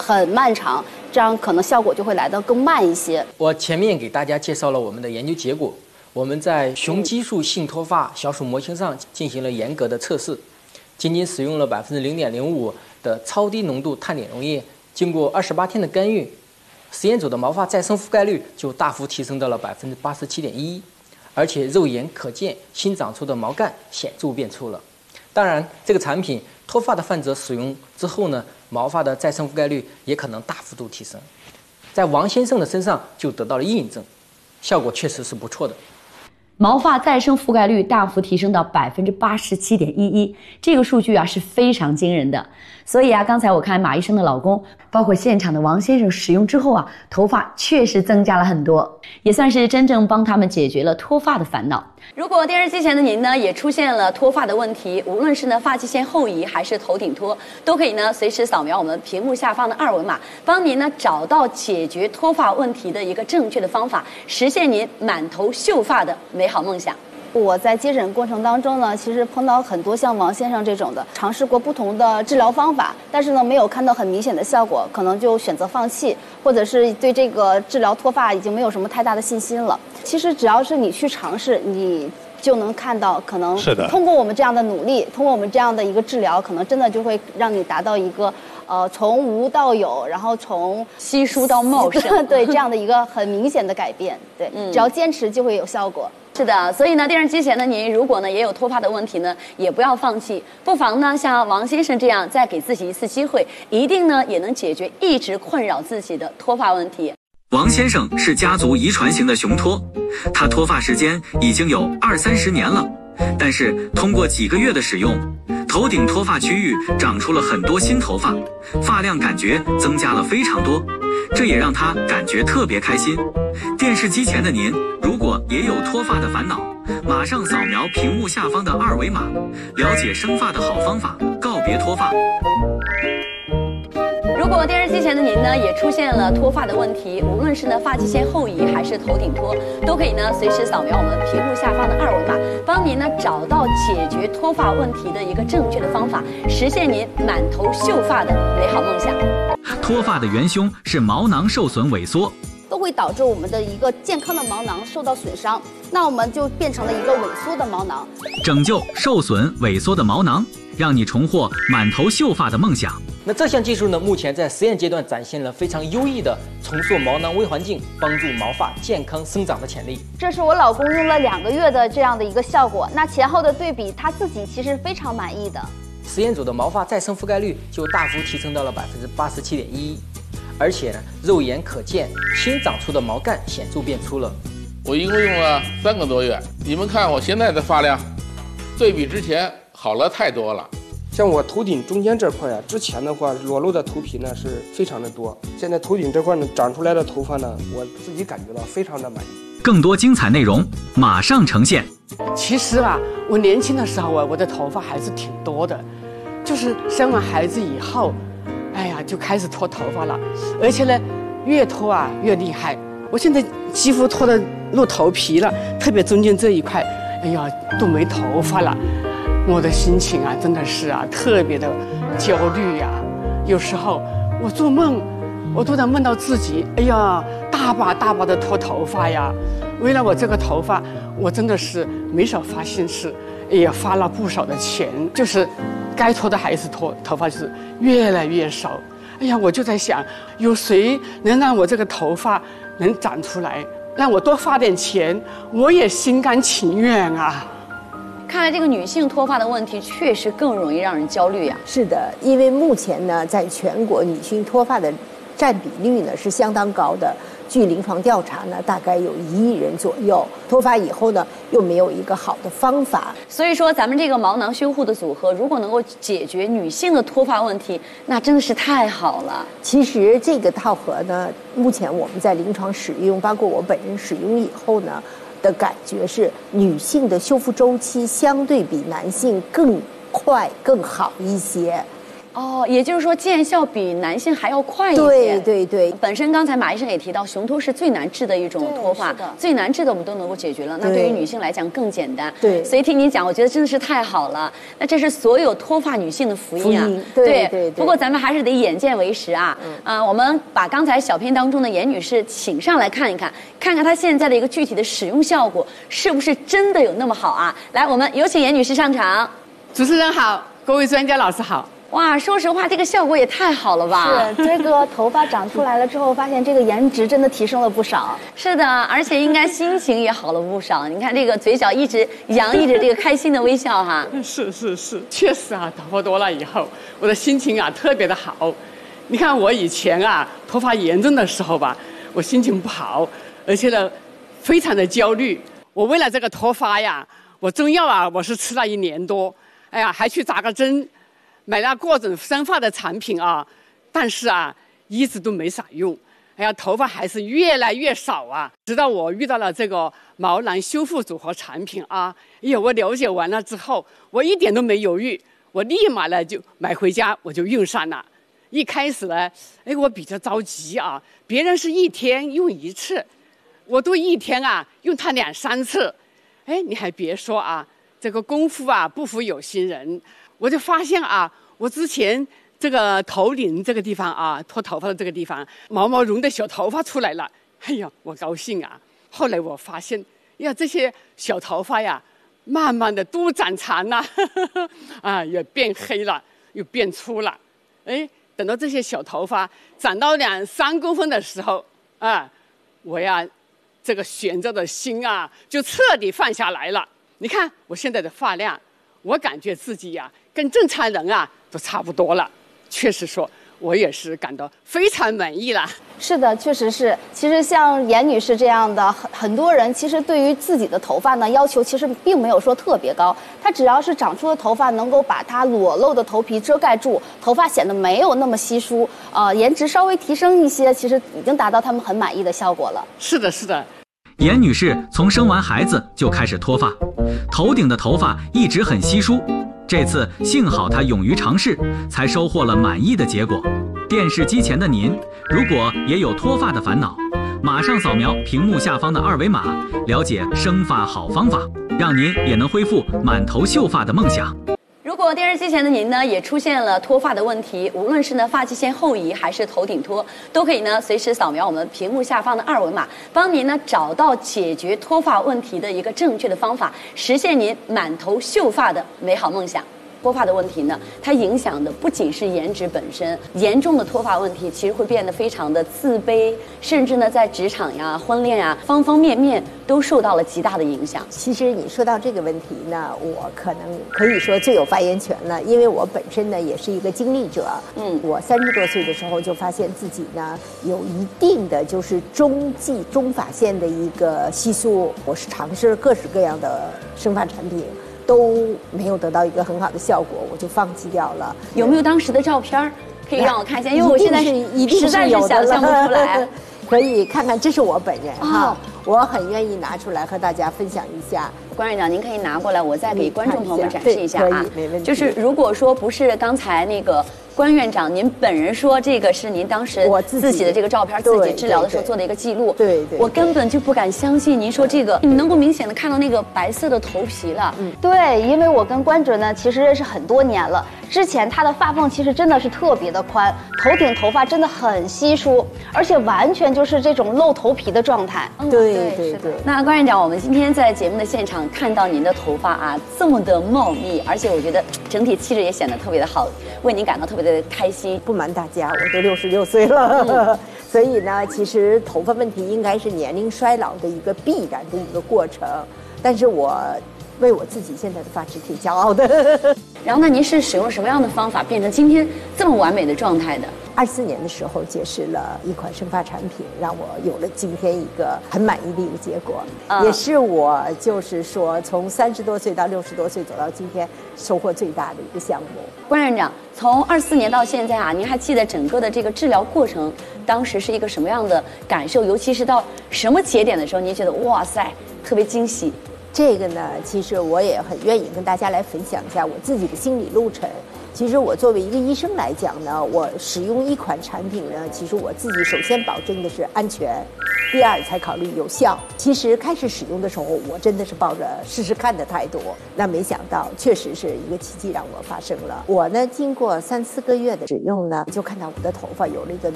很漫长，这样可能效果就会来得更慢一些。 我前面给大家介绍了我们的研究结果，我们在雄激素性脱发小鼠模型上进行了严格的测试，仅仅使用了0.05%的超低浓度碳碘溶液，经过28天的干预，实验组的毛发再生覆盖率就大幅提升到了87.11%，而且肉眼可见新长出的毛干显著变粗了。当然，这个产品脱发的患者使用之后呢，毛发的再生覆盖率也可能大幅度提升。在王先生的身上就得到了印证，效果确实是不错的。 毛发再生覆盖率大幅提升到87.11%，这个数据啊是非常惊人的。所以啊，刚才我看马医生的老公，包括现场的王先生使用之后啊，头发确实增加了很多，也算是真正帮他们解决了脱发的烦恼。 如果电视机前的您呢也出现了脱发的问题，无论是呢发际线后移还是头顶脱，都可以呢随时扫描我们屏幕下方的2维码，帮您呢找到解决脱发问题的一个正确的方法，实现您满头秀发的美好梦想。 我在接诊过程当中呢，其实碰到很多像王先生这种的，尝试过不同的治疗方法，但是呢没有看到很明显的效果，可能就选择放弃，或者是对这个治疗脱发已经没有什么太大的信心了。其实只要是你去尝试，你就能看到，可能通过我们这样的努力，通过我们这样的一个治疗，可能真的就会让你达到一个从无到有，然后从稀疏到茂盛， 对这样的一个很明显的改变。对，只要坚持就会有效果。 是的，所以呢，电视机前的您，如果呢也有脱发的问题呢，也不要放弃，不妨呢像王先生这样，再给自己一次机会，一定呢也能解决一直困扰自己的脱发问题。 王先生是家族遗传型的雄脱，他脱发时间已经有20-30年了，但是通过几个月的使用，头顶脱发区域长出了很多新头发，发量感觉增加了非常多，这也让他感觉特别开心。电视机前的您，如果也有脱发的烦恼，马上扫描屏幕下方的2维码，了解生发的好方法，告别脱发。 如果电视机前的您呢也出现了脱发的问题，无论是呢发际线后移还是头顶脱，都可以呢随时扫描我们屏幕下方的2维码，帮您呢找到解决脱发问题的一个正确的方法，实现您满头秀发的美好梦想。 脱发的元凶是毛囊受损萎缩， 都会导致我们的一个健康的毛囊受到损伤，那我们就变成了一个萎缩的毛囊。 拯救受损萎缩的毛囊，让你重获满头秀发的梦想。 那这项技术呢，目前在实验阶段展现了非常优异的重塑毛囊微环境，帮助毛发健康生长的潜力。 这是我老公用了2个月的这样的一个效果，那前后的对比，他自己其实非常满意的。 实验组的毛发再生覆盖率就大幅提升到了87.11%，而且呢，肉眼可见新长出的毛干显著变粗了。 我一共用了3个多月，你们看我现在的发量，对比之前好了太多了。 像我头顶中间这块呀，之前的话裸露的头皮呢是非常的多，现在头顶这块呢长出来的头发呢，我自己感觉到非常的满意。 更多精彩内容马上呈现。 其实吧，我年轻的时候我的头发还是挺多的，就是生完孩子以后，哎呀就开始脱头发了，而且呢越脱啊越厉害。我现在几乎脱得露头皮了，特别中间这一块，哎呀都没头发了。我的心情啊，真的是啊，特别的焦虑呀。有时候我做梦，我都能梦到自己，哎呀，大把大把的脱头发呀。为了我这个头发，我真的是没少花心思，也花了不少的钱，就是该脱的还是脱，头发就是越来越少。哎呀，我就在想，有谁能让我这个头发能长出来，让我多花点钱，我也心甘情愿啊。 看来这个女性脱发的问题确实更容易让人焦虑啊。 是的，因为目前呢，在全国女性脱发的占比率呢是相当高的。据临床调查呢，大概有1亿人左右。脱发以后呢，又没有一个好的方法。 所以说，咱们这个毛囊修护的组合，如果能够解决女性的脱发问题，那真的是太好了。 其实这个套盒呢，目前我们在临床使用，包括我本人使用以后呢，的感觉是女性的修复周期相对比男性更快更好一些。 哦，也就是说见效比男性还要快一些。 对对对， 本身刚才马医生也提到，雄脱是最难治的一种脱发，最难治的我们都能够解决了，那对于女性来讲更简单。 对， 所以听你讲，我觉得真的是太好了。那这是所有脱发女性的福音啊！ 对。 不过咱们还是得眼见为实啊。我们把刚才小片当中的严女士请上来看一看，看看她现在的一个具体的使用效果是不是真的有那么好啊？来，我们有请严女士上场。 主持人好，各位专家老师好。 哇，说实话，这个效果也太好了吧！ 是，这个头发长出来了之后，发现这个颜值真的提升了不少。 是的，而且应该心情也好了不少。你看这个嘴角一直洋溢着这个开心的微笑哈。 是，确实啊，头发多了以后，我的心情啊特别的好。你看我以前啊头发严重的时候吧，我心情不好，而且呢非常的焦虑。我为了这个脱发呀，我中药啊我是吃了1年多，哎呀还去扎个针。买了各种生发的产品啊，但是啊，一直都没啥用。哎呀，头发还是越来越少啊。直到我遇到了这个毛囊修复组合产品啊，哎呀，我了解完了之后，我一点都没犹豫，我立马呢就买回家，我就用上了。一开始呢，哎，我比较着急啊，别人是1天用1次，我都1天啊用它2、3次。哎，你还别说啊，这个功夫啊不负有心人。我就发现啊，我之前这个头顶这个地方啊，脱头发的这个地方，毛毛绒的小头发出来了。哎呀，我高兴啊！后来我发现，呀，这些小头发呀，慢慢的都长长了，啊，也变黑了，又变粗了。哎，等到这些小头发长到2、3公分的时候，啊，我呀，这个悬着的心啊，就彻底放下来了。你看我现在的发量。我感觉自己呀，跟正常人啊都差不多了。确实说，我也是感到非常满意了。 是的，确实是。其实像严女士这样的很多人，其实对于自己的头发呢，要求其实并没有说特别高。她只要是长出的头发能够把它裸露的头皮遮盖住，头发显得没有那么稀疏，颜值稍微提升一些，其实已经达到他们很满意的效果了。 是的。 严女士从生完孩子就开始脱发，头顶的头发一直很稀疏。这次幸好她勇于尝试，才收获了满意的结果。电视机前的您，如果也有脱发的烦恼，马上扫描屏幕下方的2维码，了解生发好方法，让您也能恢复满头秀发的梦想。 如果电视机前的您呢也出现了脱发的问题，无论是呢发际线后移还是头顶脱，都可以呢随时扫描我们屏幕下方的2维码，帮您呢找到解决脱发问题的一个正确的方法，实现您满头秀发的美好梦想。脱发的问题呢，它影响的不仅是颜值本身，严重的脱发问题其实会变得非常的自卑，甚至呢在职场呀、婚恋呀方方面面都受到了极大的影响。 其实你说到这个问题呢，我可能可以说最有发言权了，因为我本身呢也是一个经历者。我30多岁的时候就发现自己呢有一定的就是中发线的一个稀疏，我是尝试了各式各样的生发产品。都没有得到一个很好的效果，我就放弃掉了。 有没有当时的照片可以让我看一下？因为我现在实在是想象不出来。 可以看看，这是我本人哈，我很愿意拿出来和大家分享一下。 关院长，您可以拿过来，我再给观众朋友们展示一下啊。 没问题。 就是如果说不是刚才那个关院长您本人说这个是您当时自己的这个照片，自己治疗的时候做的一个记录， 对， 我根本就不敢相信您说这个，你能够明显的看到那个白色的头皮了。 对，因为我跟关主呢其实认识很多年了，之前他的发缝其实真的是特别的宽，头顶头发真的很稀疏，而且完全就是这种露头皮的状态。 对。 那关院长，我们今天在节目的现场看到您的头发啊这么的茂密，而且我觉得整体气质也显得特别的好，为您感到特别的开心。 不瞒大家，我都66岁了，所以呢，其实头发问题应该是年龄衰老的一个必然的一个过程，但是我为我自己现在的发质挺骄傲的。 然后呢，您是使用什么样的方法变成今天这么完美的状态的 ？24年的时候结识了一款生发产品，让我有了今天一个很满意的一个结果，也是我就是说从30多岁到60多岁走到今天收获最大的一个项目。 关院长，从24年到现在啊，您还记得整个的这个治疗过程，当时是一个什么样的感受？尤其是到什么节点的时候，您觉得哇塞，特别惊喜？ 这个呢，其实我也很愿意跟大家来分享一下我自己的心理路程。 其实我作为一个医生来讲呢，我使用一款产品呢，其实我自己首先保证的是安全，第二才考虑有效。其实开始使用的时候，我真的是抱着试试看的态度，那没想到确实是一个奇迹让我发生了。我呢，经过3、4个月的使用呢，就看到我的头发有了一个